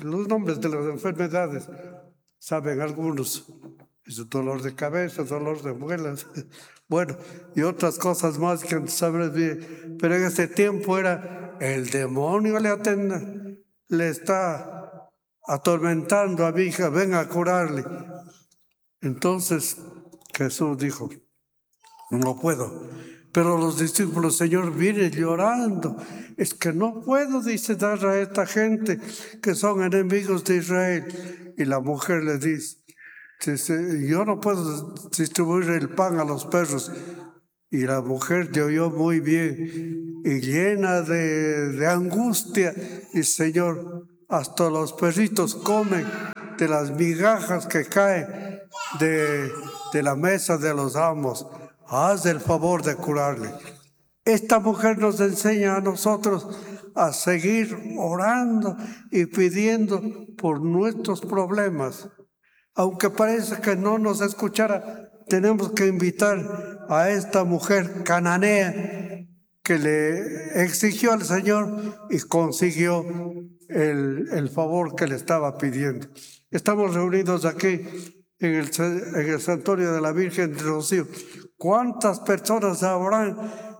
los nombres de las enfermedades, saben algunos. Es el dolor de cabeza, dolor de muelas, bueno, y otras cosas más que no sabes bien. Pero en ese tiempo era el demonio le está atormentando a mi hija, ven a curarle. Entonces Jesús dijo, no puedo. Pero los discípulos, Señor, vienen llorando. Es que no puedo, dice, dar a esta gente que son enemigos de Israel. Y la mujer le dice, yo no puedo distribuir el pan a los perros. Y la mujer te oyó muy bien y llena de angustia. Y Señor, hasta los perritos comen de las migajas que caen de la mesa de los amos. Haz el favor de curarle. Esta mujer nos enseña a nosotros a seguir orando y pidiendo por nuestros problemas. Aunque parece que no nos escuchara, tenemos que invitar a esta mujer cananea que le exigió al Señor y consiguió el favor que le estaba pidiendo. Estamos reunidos aquí en el santuario de la Virgen de Rocío. ¿Cuántas personas habrán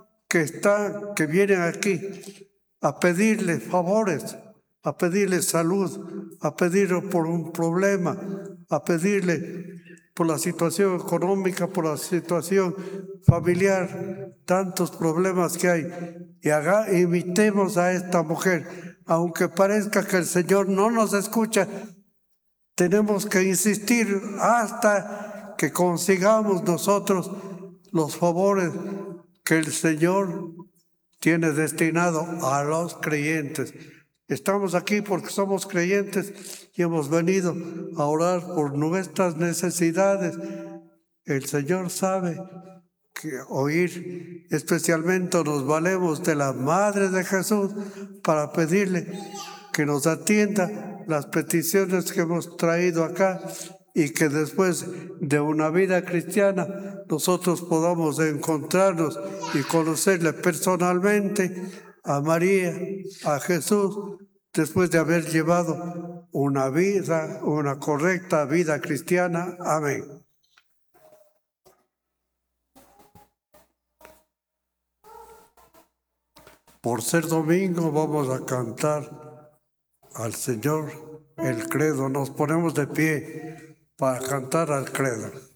que vienen aquí a pedirle favores, a pedirle salud, a pedirle por un problema, a pedirle por la situación económica, por la situación familiar, tantos problemas que hay? Y imitemos a esta mujer, aunque parezca que el Señor no nos escucha, tenemos que insistir hasta que consigamos nosotros los favores que el Señor tiene destinado a los creyentes. Estamos aquí porque somos creyentes y hemos venido a orar por nuestras necesidades. El Señor sabe que oír, especialmente nos valemos de la Madre de Jesús para pedirle que nos atienda las peticiones que hemos traído acá y que después de una vida cristiana nosotros podamos encontrarnos y conocerle personalmente a María, a Jesús, después de haber llevado una correcta vida cristiana. Amén. Por ser domingo vamos a cantar al Señor el credo. Nos ponemos de pie para cantar al credo.